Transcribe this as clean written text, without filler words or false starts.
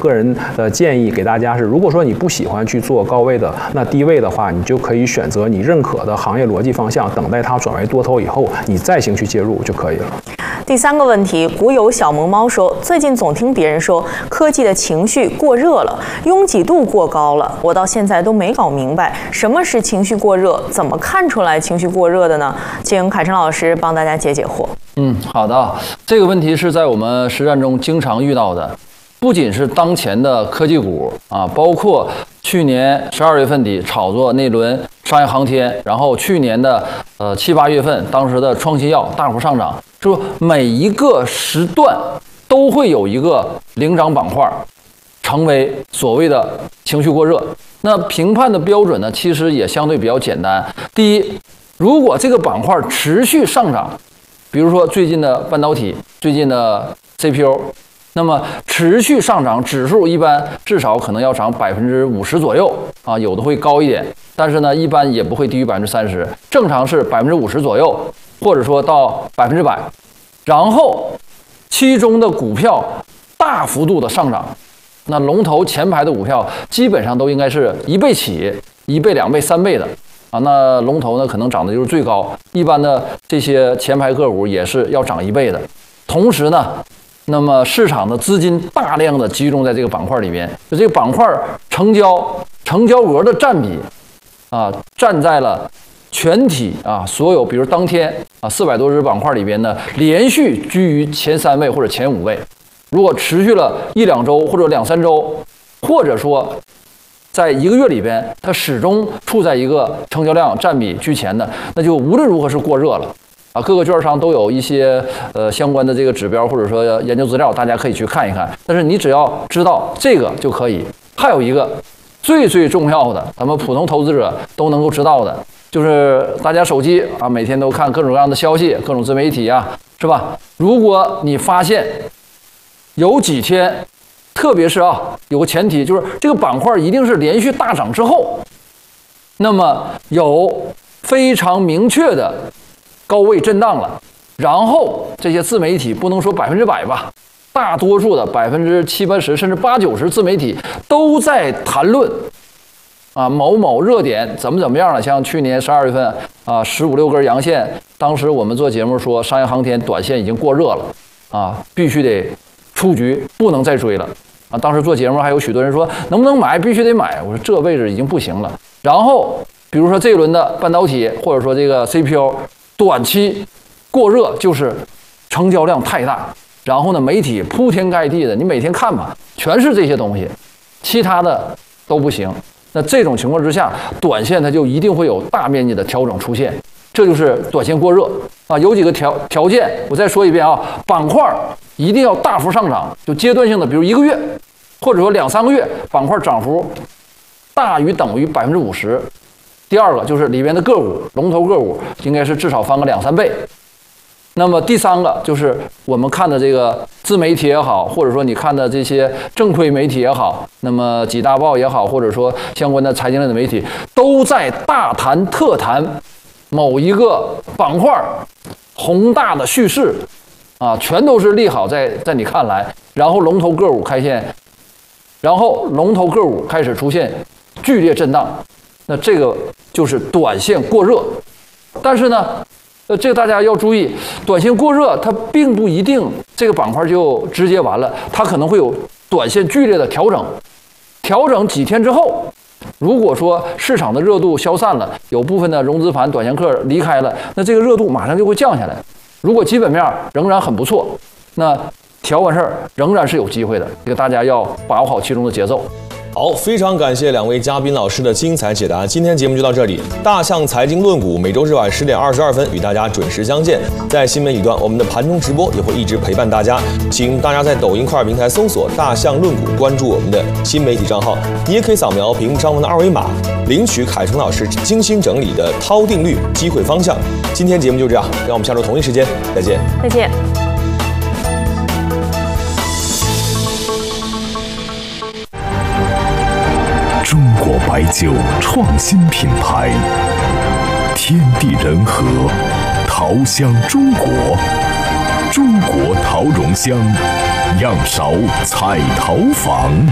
个人的建议给大家是，如果说你不喜欢去做高位的，那低位的话，你就可以选择你认可的行业逻辑方向，等待它转为多头以后，你再行去介入就可以了。 第3个问题，股友小萌猫说，最近总听别人说科技的情绪过热了，拥挤度过高了，我到现在都没搞明白什么是情绪过热，怎么看出来情绪过热的呢？请凯成老师帮大家解解惑。 好的，这个问题是在我们实战中经常遇到的，不仅是当前的科技股啊，包括去年12月份底炒作那轮商业航天，然后去年的7、8月份当时的创新药大幅上涨，就每一个时段都会有一个领涨板块成为所谓的情绪过热。那评判的标准呢，其实也相对比较简单。第一，如果这个板块持续上涨，比如说最近的半导体，最近的 CPU， 那么持续上涨，指数一般至少可能要涨50%左右啊，有的会高一点，但是呢，一般也不会低于30%，正常是50%左右，或者说到100%。然后其中的股票大幅度的上涨，那龙头前排的股票基本上都应该是1倍起，1倍、2倍、3倍的啊。那龙头呢，可能涨的就是最高，一般的这些前排个股也是要涨1倍的。同时呢，那么市场的资金大量的集中在这个板块里面，就这个板块成交额的占比啊，占在了全体啊所有，比如当天啊400多只板块里边呢，连续居于前3位或者前5位。如果持续了1、2周或者2、3周，或者说在1个月里边，它始终处在一个成交量占比居前的，那就无论如何是过热了啊。各个券商都有一些相关的这个指标或者说研究资料，大家可以去看一看。但是你只要知道这个就可以。还有一个最重要的，咱们普通投资者都能够知道的，就是大家手机啊每天都看各种各样的消息，各种自媒体啊，是吧？如果你发现有几天，特别是有个前提，就是这个板块一定是连续大涨之后，那么有非常明确的高位震荡了，然后这些自媒体不能说100%吧，大多数的70%、80%甚至80%、90%自媒体都在谈论啊某某热点怎么样了。像去年12月份啊15、16根阳线，当时我们做节目说商业航天短线已经过热了啊，必须得出局，不能再追了啊！当时做节目还有许多人说能不能买，必须得买。我说这位置已经不行了。然后比如说这一轮的半导体或者说这个 CPU 短期过热，就是成交量太大，然后呢媒体铺天盖地的，你每天看吧，全是这些东西，其他的都不行。那这种情况之下，短线它就一定会有大面积的调整出现，这就是短线过热啊。有几个条件，我再说一遍啊，板块一定要大幅上涨，就阶段性的，比如1个月，或者说2、3个月，板块涨幅大于等于50%。第二个就是里边的个股，龙头个股应该是至少翻个2、3倍。那么第3个就是我们看的这个自媒体也好，或者说你看的这些正规媒体也好，那么几大报也好，或者说相关的财经类的媒体，都在大谈特谈某一个板块宏大的叙事啊，全都是利好在你看来，然后龙头个股开始出现剧烈震荡，那这个就是短线过热。但是呢，这个大家要注意，短线过热它并不一定这个板块就直接完了，它可能会有短线剧烈的调整几天之后，如果说市场的热度消散了，有部分的融资盘、短线客离开了，那这个热度马上就会降下来。如果基本面仍然很不错，那调完事儿仍然是有机会的，这个大家要把握好其中的节奏。 好，非常感谢2位嘉宾老师的精彩解答。今天节目就到这里，大象财经论股每周日晚10点22分与大家准时相见。在新媒体端，我们的盘中直播也会一直陪伴大家，请大家在抖音、快手平台搜索“大象论股”，关注我们的新媒体账号。你也可以扫描屏幕上方的2维码，领取凯成老师精心整理的涛定律机会方向。今天节目就这样，让我们下周同一时间再见。 再见。 中国白酒创新品牌，天地人和，桃香中国，中国桃蓉香，样勺彩陶坊。